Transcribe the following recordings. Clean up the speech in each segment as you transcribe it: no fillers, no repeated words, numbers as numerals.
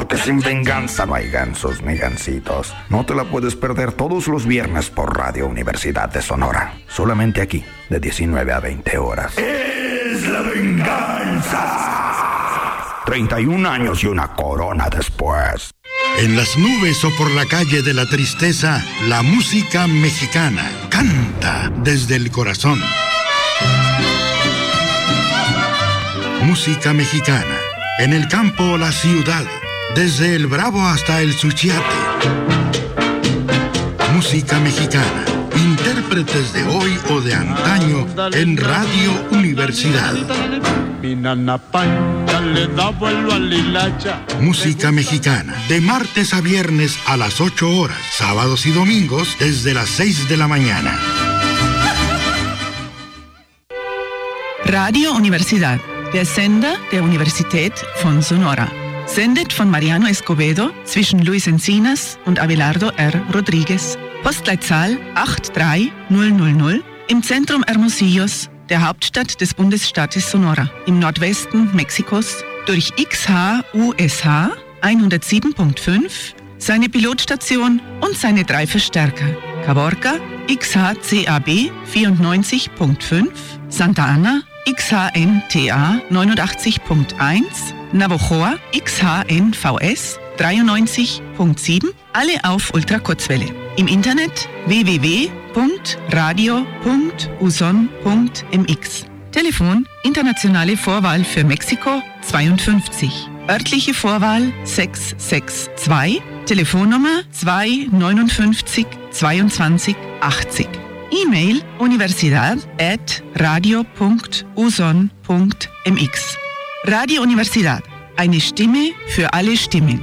porque sin venganza no hay gansos ni gansitos. No te la puedes perder todos los viernes por Radio Universidad de Sonora. Solamente aquí, de 19 a 20 horas. ¡Es la venganza! 31 años y una corona después. En las nubes o por la calle de la tristeza, la música mexicana canta desde el corazón. Música mexicana, en el campo o la ciudad, desde el Bravo hasta el Suchiate. Música mexicana, intérpretes de hoy o de antaño en Radio Universidad. Mi nana Pancha le da vuelo a Lilacha. Música mexicana, de martes a viernes a las 8 horas, sábados y domingos desde las 6 de la mañana. Radio Universidad, der Sender der Universität von Sonora. Sendet von Mariano Escobedo zwischen Luis Encinas und Abelardo R. Rodriguez. Postleitzahl 83000 im Zentrum Hermosillos, der Hauptstadt des Bundesstaates Sonora, im Nordwesten Mexikos, durch XHUSH 107.5, seine Pilotstation und seine 3 Verstärker. Caborca XHCAB 94.5, Santa Ana XHNTA 89.1, Navojoa XHNVS 93.7, alle auf Ultrakurzwelle. Im Internet www.radio.uson.mx. Telefon internationale Vorwahl für Mexiko 52, örtliche Vorwahl 662, Telefonnummer 259 22 80. E-Mail universidad@radio.uson.mx. Radio Universidad, eine Stimme für alle Stimmen.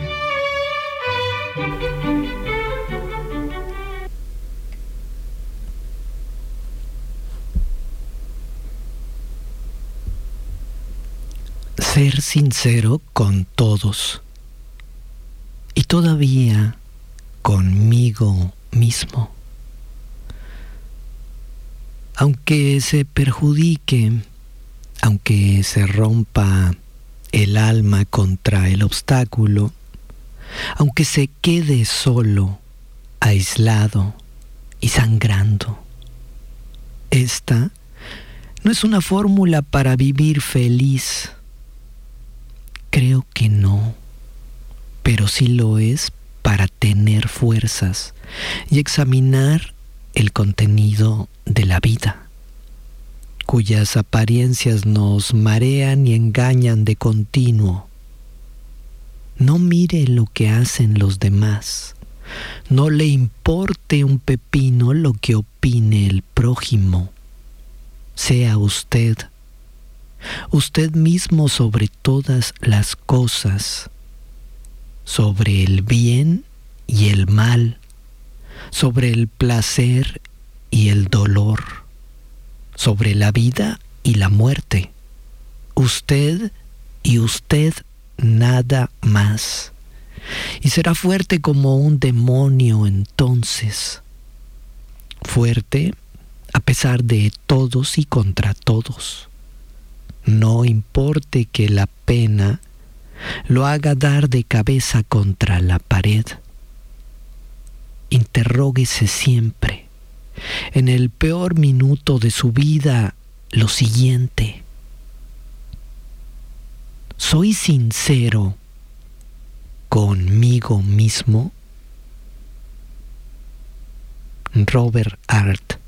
Ser sincero con todos y todavía conmigo mismo. Aunque se perjudique, aunque se rompa el alma contra el obstáculo, aunque se quede solo, aislado y sangrando. Esta no es una fórmula para vivir feliz. Creo que no, pero sí lo es para tener fuerzas y examinar el contenido de la vida, cuyas apariencias nos marean y engañan de continuo. No mire lo que hacen los demás, no le importe un pepino lo que opine el prójimo. Sea usted mismo sobre todas las cosas, sobre el bien y el mal, sobre el placer y el dolor, sobre la vida y la muerte. Usted y usted nada más. Y será fuerte como un demonio entonces. Fuerte a pesar de todos y contra todos. No importe que la pena lo haga dar de cabeza contra la pared. Interróguese siempre, en el peor minuto de su vida, lo siguiente: ¿soy sincero conmigo mismo? Robert Hart.